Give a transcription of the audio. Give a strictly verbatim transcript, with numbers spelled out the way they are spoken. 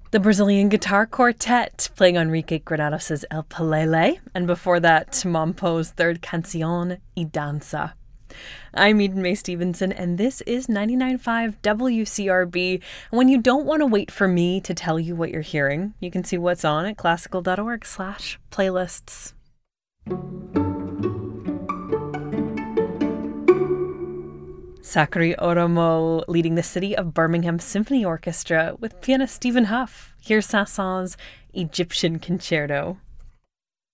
The Brazilian Guitar Quartet playing Enrique Granados' El Pelele, and before that, Mampo's third Canción y Danza. I'm Eden Mae Stevenson, and this is ninety-nine point five W C R B. And when you don't want to wait for me to tell you what you're hearing, you can see what's on at classical.org slash playlists. Sakari Oromo leading the City of Birmingham Symphony Orchestra with pianist Stephen Huff. Here's Saint-Saëns' Egyptian Concerto.